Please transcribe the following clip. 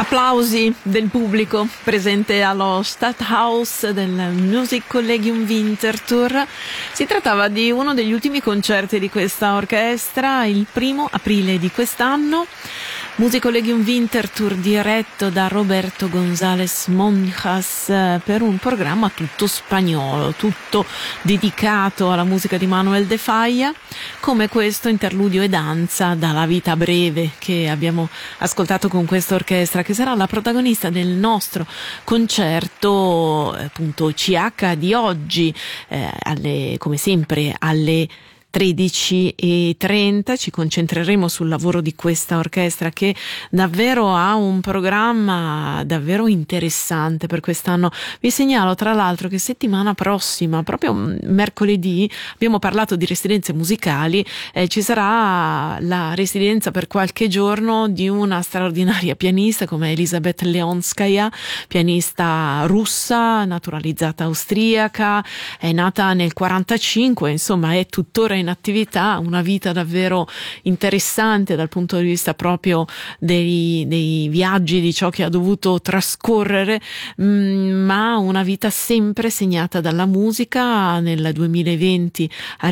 Applausi del pubblico presente allo Stadthaus del Musikkollegium Winterthur. Si trattava di uno degli ultimi concerti di questa orchestra, il 1° aprile di quest'anno. Musikkollegium Winterthur diretto da Roberto González Monjas per un programma tutto spagnolo, tutto dedicato alla musica di Manuel de Falla, come questo interludio e danza dalla vita breve che abbiamo ascoltato con questa orchestra, che sarà la protagonista del nostro concerto appunto CH di oggi, come sempre alle 13:30. Ci concentreremo sul lavoro di questa orchestra che davvero ha un programma davvero interessante per quest'anno. Vi segnalo tra l'altro che settimana prossima, proprio mercoledì, abbiamo parlato di residenze musicali, ci sarà la residenza per qualche giorno di una straordinaria pianista come Elisabeth Leonskaya, pianista russa, naturalizzata austriaca, è nata nel 45, insomma è tuttora in attività, una vita davvero interessante dal punto di vista proprio dei viaggi, di ciò che ha dovuto trascorrere, ma una vita sempre segnata dalla musica. Nel 2020 ha